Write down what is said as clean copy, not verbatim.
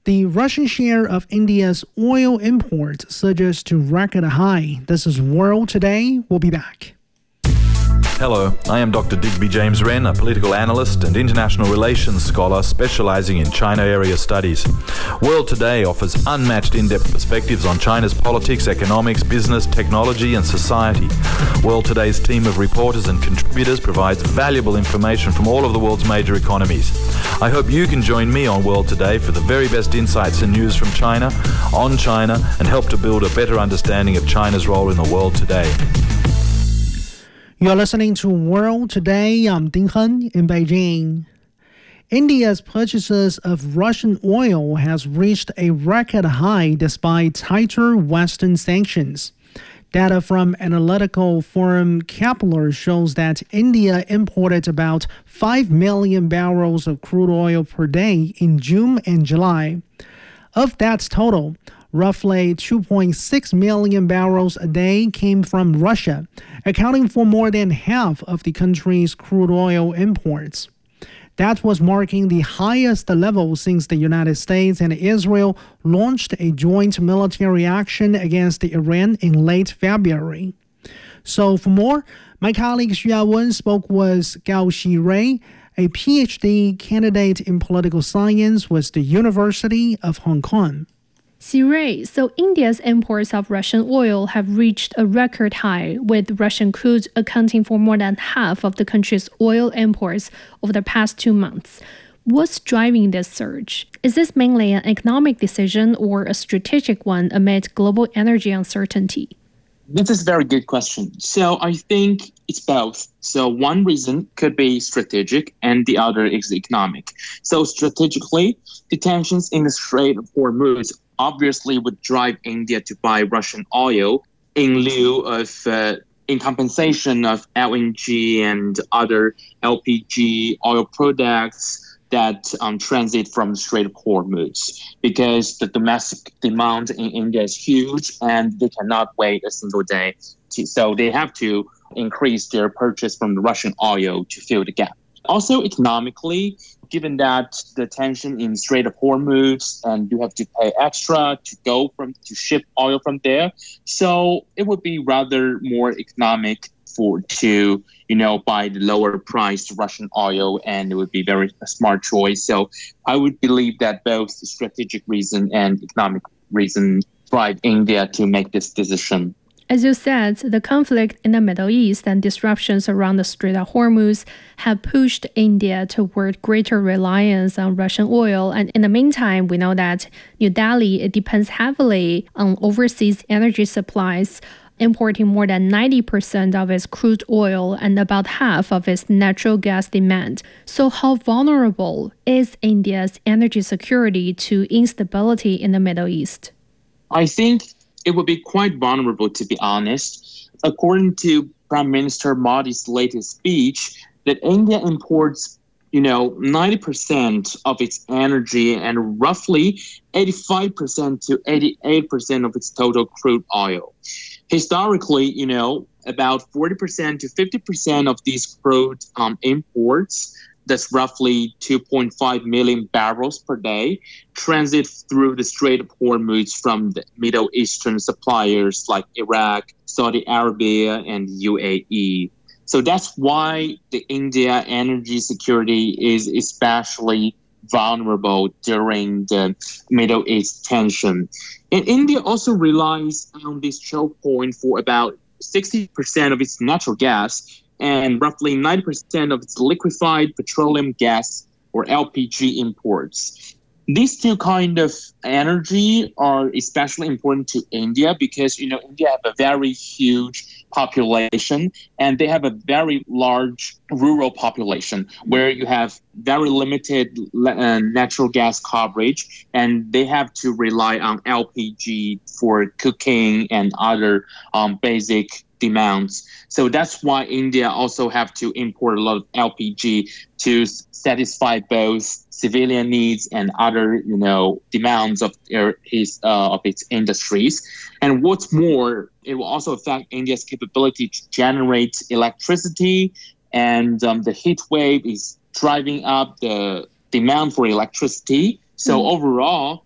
The Russian share of India's oil imports surges to record high. This is World Today. We'll be back. Hello, I am Dr. Digby James Wren, a political analyst and international relations scholar specializing in China area studies. World Today offers unmatched in-depth perspectives on China's politics, economics, business, technology and society. World Today's team of reporters and contributors provides valuable information from all of the world's major economies. I hope you can join me on World Today for the very best insights and news from China, on China, and help to build a better understanding of China's role in the world today. You're listening to World Today. I'm Ding Hen in Beijing. India's purchases of Russian oil has reached a record high despite tighter Western sanctions. Data from analytical firm Kepler shows that India imported about 5 million barrels of crude oil per day in June and July. Of that total, roughly 2.6 million barrels a day came from Russia, accounting for more than half of the country's crude oil imports. That was marking the highest level since the United States and Israel launched a joint military action against Iran in late February. So for more, my colleague Xu Yawen spoke with Gao Xirui, a PhD candidate in political science with the University of Hong Kong. Xirui, so India's imports of Russian oil have reached a record high, with Russian crude accounting for more than half of the country's oil imports over the past 2 months. What's driving this surge? Is this mainly an economic decision or a strategic one amid global energy uncertainty? This is a very good question. So I think it's both. So one reason could be strategic and the other is economic. So strategically, the tensions in the Strait of Hormuz obviously would drive India to buy Russian oil in lieu of, in compensation of LNG and other LPG oil products that transit from the Strait of Hormuz, because the domestic demand in India is huge and they cannot wait a single day. So they have to increase their purchase from the Russian oil to fill the gap. Also economically, given that the tension in the Strait of Hormuz and you have to pay extra to ship oil from there, so it would be rather more economic to buy the lower priced Russian oil, and it would be very a smart choice. So I would believe that both the strategic reason and economic reason drive India to make this decision. As you said, the conflict in the Middle East and disruptions around the Strait of Hormuz have pushed India toward greater reliance on Russian oil. And in the meantime, we know that New Delhi depends heavily on overseas energy supplies, importing more than 90% of its crude oil and about half of its natural gas demand. So how vulnerable is India's energy security to instability in the Middle East? I think it would be quite vulnerable, to be honest. According to Prime Minister Modi's latest speech, that India imports 90% of its energy and roughly 85% to 88% of its total crude oil. Historically, about 40% to 50% of these crude imports, that's roughly 2.5 million barrels per day, transit through the Strait of Hormuz from the Middle Eastern suppliers like Iraq, Saudi Arabia, and UAE. So that's why the India energy security is especially vulnerable during the Middle East tension. And India also relies on this choke point for about 60% of its natural gas and roughly 90% of its liquefied petroleum gas or LPG imports. These two kind of energy are especially important to India because, India have a very huge population and they have a very large rural population where you have very limited natural gas coverage, and they have to rely on LPG for cooking and other basic demands. So that's why India also have to import a lot of LPG to satisfy both civilian needs and other, demands of its industries. And what's more, it will also affect India's capability to generate electricity, and the heat wave is driving up the demand for electricity. So overall,